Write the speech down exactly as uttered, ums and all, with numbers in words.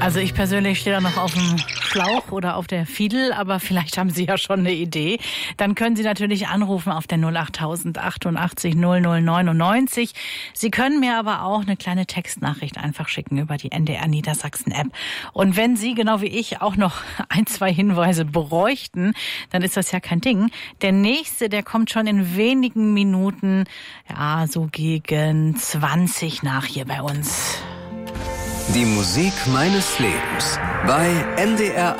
Also ich persönlich stehe da noch auf dem Schlauch oder auf der Fiedel, aber vielleicht haben Sie ja schon eine Idee. Dann können Sie natürlich anrufen auf der null achttausend achtundachtzig null null neunundneunzig. Sie können mir aber auch eine kleine Textnachricht einfach schicken über die N D R Niedersachsen App. Und wenn Sie, genau wie ich, auch noch ein, zwei Hinweise bräuchten, dann ist das ja kein Ding. Der nächste, der kommt schon in wenigen Minuten, ja, so gegen zwanzig nach hier bei uns. Die Musik meines Lebens bei N D R